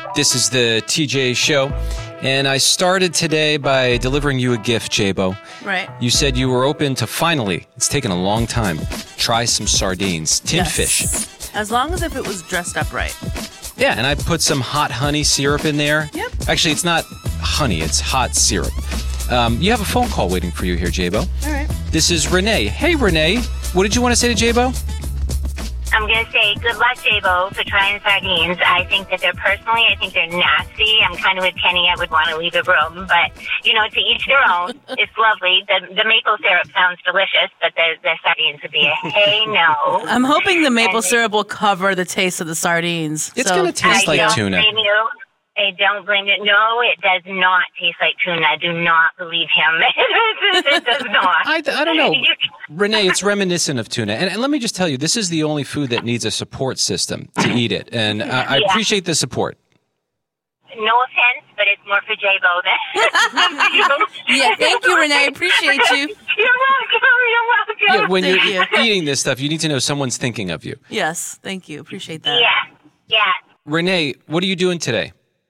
This is the TJ Show, and I started today by delivering you a gift, Jabo. Right. You said you were open to finally, it's taken a long time, try some sardines, tinned fish. As long as if it was dressed up right. Yeah, and I put some hot honey syrup in there. Yep. Actually, it's not honey, it's hot syrup. You have a phone call waiting for you here, Jabo. All right. This is Renee. Hey, Renee. What did you want to say to Jabo? I'm going to say good luck, Jabo, for trying sardines. I think that they're nasty. I'm kind of with Kenny. I would want to leave the room. But, to each their own. It's lovely. The maple syrup sounds delicious, but the sardines would be a hey, no. I'm hoping the maple syrup will cover the taste of the sardines. It's going to taste like tuna. I don't blame you. No, it does not taste like tuna. I do not believe him. It does not. I don't know. Renee, it's reminiscent of tuna. And let me just tell you, this is the only food that needs a support system to eat it. And I appreciate the support. No offense, but it's more for Jabo than Yeah, thank you, Renee. I appreciate you. You're welcome. Yeah, when you're eating this stuff, you need to know someone's thinking of you. Yes, thank you. Appreciate that. Yeah. Renee, what are you doing today?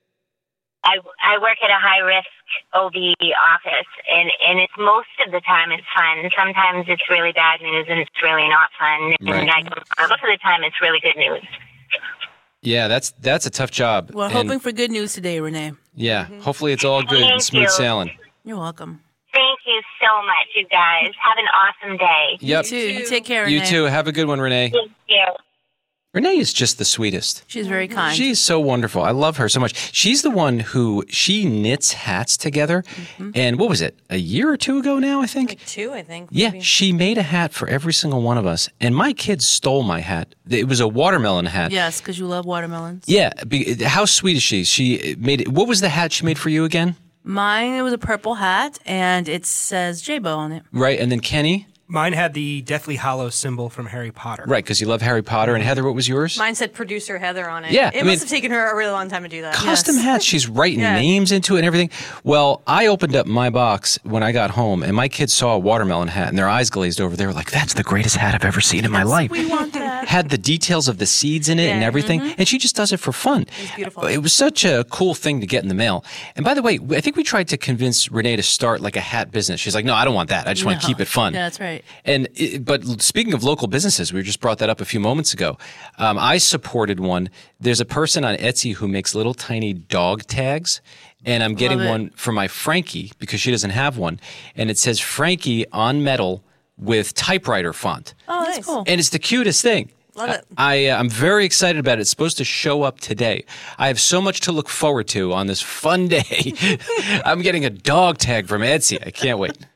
I work at a high-risk OB office, and it's most of the time it's fun. Sometimes it's really bad news, and it's really not fun. Right. And most of the time it's really good news. Yeah, that's a tough job. We're hoping for good news today, Renee. Yeah, hopefully it's all good and smooth sailing. You're welcome. Thank you so much, you guys. Have an awesome day. Yep. You too. You take care, Renee. You too. Have a good one, Renee. Thank you. Renee is just the sweetest. She's very kind. She's so wonderful. I love her so much. She's the one who she knits hats together. Mm-hmm. And what was it? A year or two ago now, I think? Like 2, I think. Yeah, maybe. she made a hat for every single one of us. And my kids stole my hat. It was a watermelon hat. Yes, because you love watermelons. Yeah. How sweet is she? She made it. What was the hat she made for you again? Mine, it was a purple hat, and it says Jabo on it. Right. And then Kenny? Mine had the Deathly Hallow symbol from Harry Potter. Right, because you love Harry Potter. And Heather, what was yours? Mine said producer Heather on it. Yeah, It must have taken her a really long time to do that. Custom hats. She's writing names into it and everything. Well, I opened up my box when I got home, and my kids saw a watermelon hat, and their eyes glazed over. They were like, that's the greatest hat I've ever seen in my life. We want that. Had the details of the seeds in it and everything, and she just does it for fun. It's beautiful. It was such a cool thing to get in the mail. And by the way, I think we tried to convince Renee to start like a hat business. She's like, no, I don't want that. I just want to keep it fun. Yeah, that's right. And but speaking of local businesses, we just brought that up a few moments ago. I supported one. There's a person on Etsy who makes little tiny dog tags. And I'm getting one for my Frankie because she doesn't have one. And it says Frankie on metal with typewriter font. Oh, that's cool. And it's the cutest thing. Love it. I'm very excited about it. It's supposed to show up today. I have so much to look forward to on this fun day. I'm getting a dog tag from Etsy. I can't wait.